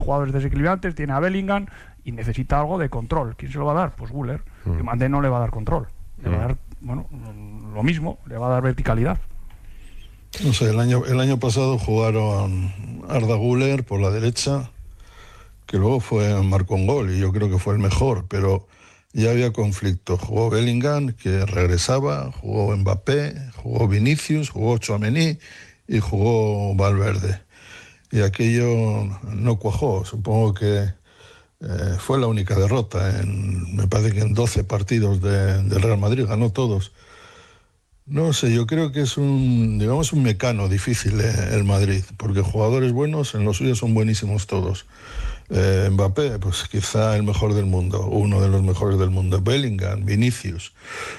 jugadores desequilibrantes, tiene a Bellingham y necesita algo de control. ¿Quién se lo va a dar? Pues Güler. Que Mandé no le va a dar control. Le va a dar, bueno, lo mismo, le va a dar verticalidad. No sé, el año pasado jugaron Arda Güler por la derecha, que luego marcó un gol y yo creo que fue el mejor, pero ya había conflicto. Jugó Bellingham, que regresaba, jugó Mbappé, jugó Vinicius, jugó Tchouaméni y jugó Valverde. Y aquello no cuajó. Supongo que fue la única derrota. Me parece que en 12 partidos del Real Madrid ganó todos. No sé, yo creo que es un mecano difícil el Madrid, porque jugadores buenos en los suyos son buenísimos todos. Mbappé, pues quizá el mejor del mundo, uno de los mejores del mundo. Bellingham, Vinicius,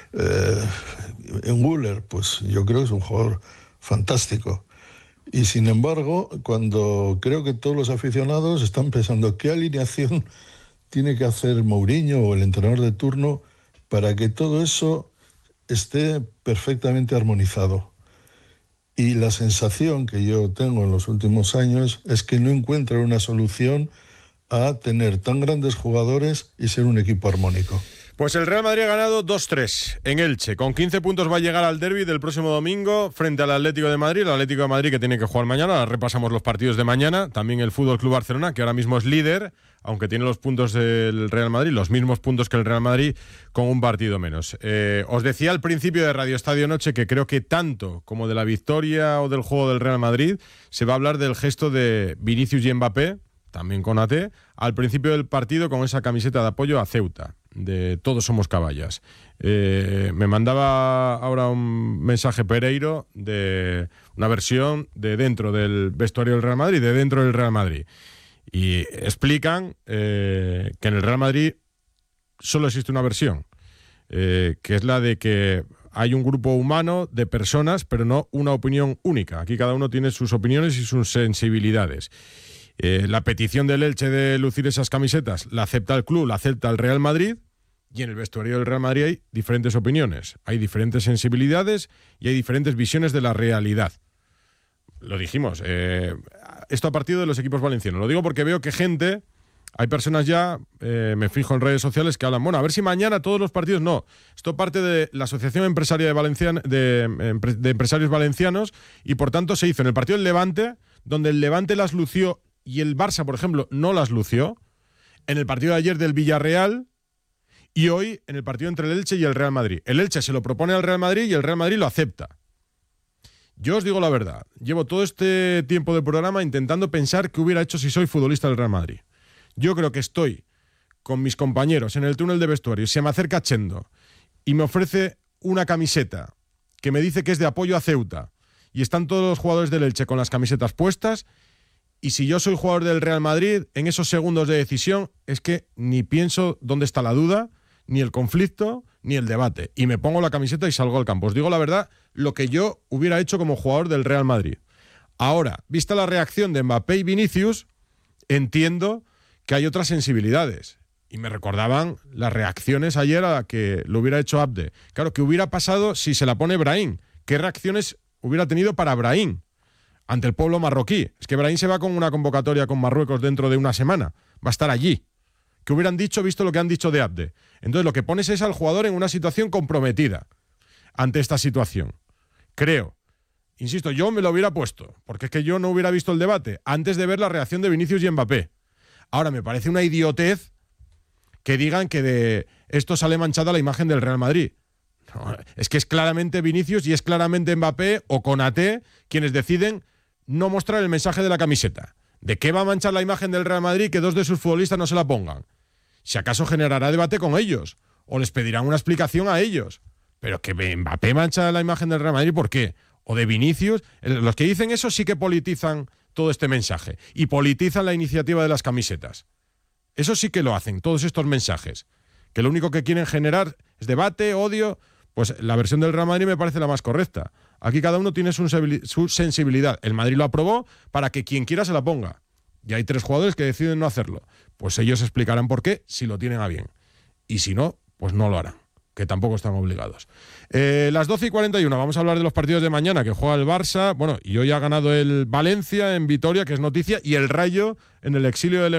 Güler, pues yo creo que es un jugador fantástico. Y sin embargo, cuando creo que todos los aficionados están pensando qué alineación tiene que hacer Mourinho o el entrenador de turno para que todo eso esté perfectamente armonizado. Y la sensación que yo tengo en los últimos años es que no encuentran una solución a tener tan grandes jugadores y ser un equipo armónico. Pues el Real Madrid ha ganado 2-3 en Elche. Con 15 puntos va a llegar al derbi del próximo domingo frente al Atlético de Madrid. El Atlético de Madrid que tiene que jugar mañana. Ahora repasamos los partidos de mañana. También el Fútbol Club Barcelona, que ahora mismo es líder, aunque tiene los puntos del Real Madrid, los mismos puntos que el Real Madrid, con un partido menos. Os decía al principio de Radio Estadio Noche que creo que tanto como de la victoria o del juego del Real Madrid se va a hablar del gesto de Vinicius y Mbappé, también con AT, al principio del partido con esa camiseta de apoyo a Ceuta, de Todos somos caballas. Me mandaba ahora un mensaje Pereiro de una versión de dentro del vestuario del Real Madrid, de dentro del Real Madrid. Y explican que en el Real Madrid solo existe una versión, que es la de que hay un grupo humano de personas, pero no una opinión única. Aquí cada uno tiene sus opiniones y sus sensibilidades. La petición del Elche de lucir esas camisetas la acepta el club, la acepta el Real Madrid, y en el vestuario del Real Madrid hay diferentes opiniones, hay diferentes sensibilidades y hay diferentes visiones de la realidad. Lo dijimos, esto a partir de los equipos valencianos. Lo digo porque veo que hay personas ya, me fijo en redes sociales, que hablan, bueno, a ver si mañana todos los partidos. No, esto parte de la Asociación Empresaria de Empresarios Valencianos, y por tanto se hizo en el partido del Levante, donde el Levante las lució y el Barça, por ejemplo, no las lució, en el partido de ayer del Villarreal, y hoy en el partido entre el Elche y el Real Madrid. El Elche se lo propone al Real Madrid y el Real Madrid lo acepta. Yo os digo la verdad, llevo todo este tiempo del programa intentando pensar qué hubiera hecho si soy futbolista del Real Madrid. Yo creo que estoy con mis compañeros en el túnel de vestuario, se me acerca Chendo y me ofrece una camiseta que me dice que es de apoyo a Ceuta, y están todos los jugadores del Elche con las camisetas puestas, y si yo soy jugador del Real Madrid, en esos segundos de decisión es que ni pienso dónde está la duda, ni el conflicto, ni el debate, y me pongo la camiseta y salgo al campo. Os digo la verdad, lo que yo hubiera hecho como jugador del Real Madrid. Ahora, vista la reacción de Mbappé y Vinicius, entiendo que hay otras sensibilidades, y me recordaban las reacciones ayer a la que lo hubiera hecho Abde. Claro, ¿qué hubiera pasado si se la pone Brahim? ¿Qué reacciones hubiera tenido para Brahim ante el pueblo marroquí? Es que Brahim se va con una convocatoria con Marruecos dentro de una semana, va a estar allí. ¿Qué hubieran dicho visto lo que han dicho de Abde? Entonces lo que pones es al jugador en una situación comprometida ante esta situación. Creo, insisto, yo me lo hubiera puesto, porque es que yo no hubiera visto el debate antes de ver la reacción de Vinicius y Mbappé. Ahora, me parece una idiotez que digan que de esto sale manchada la imagen del Real Madrid. No, es que es claramente Vinicius y es claramente Mbappé o Konaté quienes deciden no mostrar el mensaje de la camiseta. ¿De qué va a manchar la imagen del Real Madrid que dos de sus futbolistas no se la pongan? Si acaso generará debate con ellos o les pedirán una explicación a ellos. Pero que Mbappé mancha la imagen del Real Madrid, ¿por qué? O de Vinicius. Los que dicen eso sí que politizan todo este mensaje y politizan la iniciativa de las camisetas. Eso sí que lo hacen, todos estos mensajes, que lo único que quieren generar es debate, odio. Pues la versión del Real Madrid me parece la más correcta. Aquí cada uno tiene su sensibilidad. El Madrid lo aprobó para que quien quiera se la ponga. Y hay 3 jugadores que deciden no hacerlo. Pues ellos explicarán por qué, si lo tienen a bien. Y si no, pues no lo harán, que tampoco están obligados. Las 12:41, vamos a hablar de los partidos de mañana, que juega el Barça. Bueno, y hoy ha ganado el Valencia en Vitoria, que es noticia, y el Rayo en el exilio de